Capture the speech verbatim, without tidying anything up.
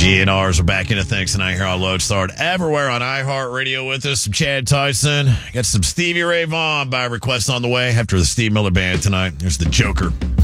G N Rs are back into things tonight here on Lodestar. Everywhere on iHeartRadio with us. Some Chad Tyson. Got some Stevie Ray Vaughan by request on the way after the Steve Miller Band tonight. There's the Joker.